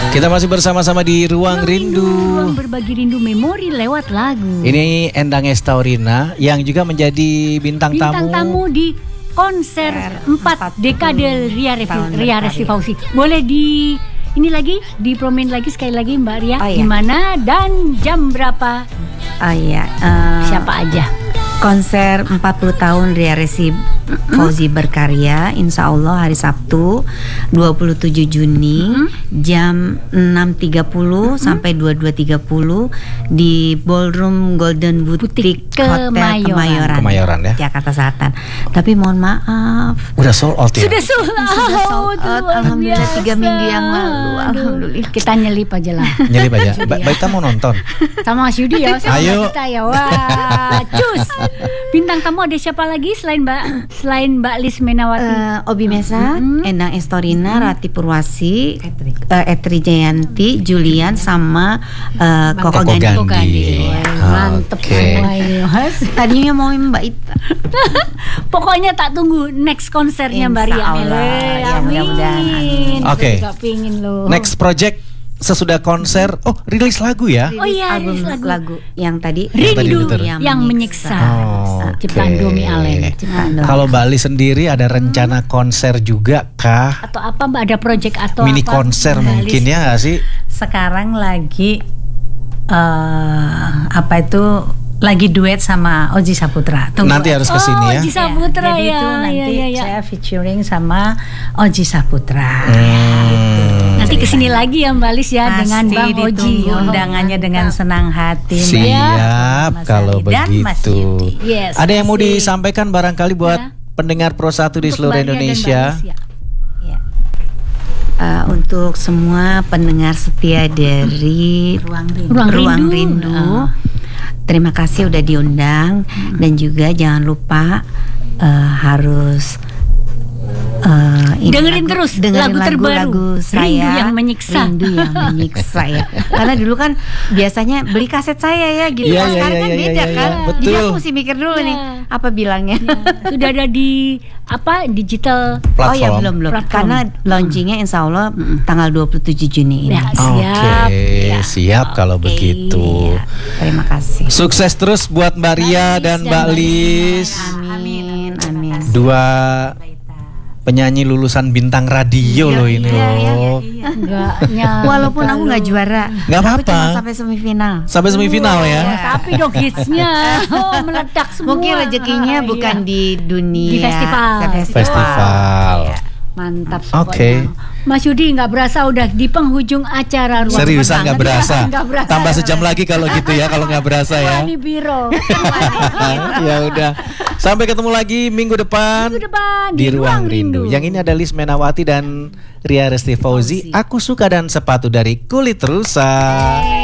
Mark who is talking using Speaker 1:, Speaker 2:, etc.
Speaker 1: Kita masih bersama-sama di Ruang Rindu.
Speaker 2: Ruang berbagi rindu memori lewat lagu.
Speaker 1: Ini Endang Estaurina yang juga menjadi bintang tamu
Speaker 2: di konser 4 dekade Ria Resti Fauzi. Boleh dipromin lagi sekali lagi Mbak Ria, di mana dan jam berapa? Siapa aja?
Speaker 3: Konser 40 tahun Ria Resti Fauzi berkarya, insya Allah hari Sabtu 27 Juni jam 6.30 sampai 22.30 di Ballroom Golden Boutique Hotel Kemayoran
Speaker 1: ya,
Speaker 3: Jakarta Selatan. Tapi mohon maaf,
Speaker 1: udah sold out ya?
Speaker 2: Sudah sold out.
Speaker 3: Alhamdulillah 3 minggu yang lalu. Alhamdulillah.
Speaker 2: Kita nyelip aja lah.
Speaker 1: Nyelip aja. Baik, kita mau nonton
Speaker 2: sama Mas Yudi ya, sama
Speaker 1: Ayo.
Speaker 2: kita ya. Wah, cus. Bintang tamu ada siapa lagi selain Mbak Lis Menawati?
Speaker 3: Obi Mesa, Endang Estaurina, Rati Purwasi, Etri Jayanti, Julian sama Koko Gandhi.
Speaker 2: Mantep semua ini, Mas.
Speaker 3: Tadinya mau Mbak Ita.
Speaker 2: Pokoknya tak tunggu next konsernya Mbak Ria.
Speaker 3: Ya, mudah-mudahan.
Speaker 1: Oke.
Speaker 2: Loh.
Speaker 1: Next project sesudah konser, rilis lagu ya?
Speaker 3: Album lagu yang tadi
Speaker 2: Rindu yang menyiksa. Ciptaan Domi Allen.
Speaker 1: Kalau Mbak Ali sendiri ada rencana konser juga kah?
Speaker 2: Atau apa Mbak, ada project atau
Speaker 1: mini konser mungkin ya nggak sih?
Speaker 4: Sekarang lagi lagi duet sama Oji Saputra. Tunggu.
Speaker 1: Nanti harus kesini ya.
Speaker 2: Oji Saputra
Speaker 4: jadi
Speaker 2: ya.
Speaker 4: itu nanti saya featuring sama Oji Saputra. Nanti
Speaker 2: kesini lagi ya Mbak Lis ya, dengan Bang Oji.
Speaker 4: Undangannya dengan senang hati.
Speaker 1: Siap kalau begitu.
Speaker 2: Yes,
Speaker 1: ada yang mau disampaikan barangkali buat pendengar Pro 1 di seluruh Indonesia?
Speaker 3: Untuk semua pendengar setia dari Ruang Rindu. Terima kasih udah diundang, dan juga jangan lupa harus
Speaker 2: dengerin terus lagu terbaru
Speaker 3: saya,
Speaker 2: Rindu yang menyiksa
Speaker 3: ya. Karena dulu kan biasanya beli kaset saya ya gitu. Sekarang kan beda kan.
Speaker 1: Betul.
Speaker 3: Jadi aku mesti mikir dulu nih apa bilangnya.
Speaker 2: Sudah ada di digital
Speaker 1: platform.
Speaker 3: Belum. Karena launchingnya insya Allah tanggal 27 Juni ini.
Speaker 1: Siap kalau begitu.
Speaker 3: Iya. Terima kasih.
Speaker 1: Sukses terus buat Mbak Ria dan Mbak Lis.
Speaker 3: Amin.
Speaker 1: Dua penyanyi lulusan bintang radio loh ini loh.
Speaker 3: Walaupun aku nggak juara,
Speaker 1: nggak apa-apa.
Speaker 3: Cuma sampai semifinal.
Speaker 1: Ya.
Speaker 2: Tapi dong hitsnya meledak semua.
Speaker 3: Mungkin rezekinya bukan di dunia,
Speaker 2: di
Speaker 1: festival.
Speaker 2: Mantap.
Speaker 1: Oke.
Speaker 2: Mas Yudi, nggak berasa udah di penghujung acara Ruang.
Speaker 1: Seriusan nggak berasa. Tambah sejam lagi kalau gitu ya, kalau nggak berasa ya.
Speaker 2: Wani Biro.
Speaker 1: Ya udah. Sampai ketemu lagi minggu depan di Ruang Rindu. Yang ini ada Lis Menawati dan Ria Resti Fauzi. Aku Suka dan Sepatu dari Kulit Rusa.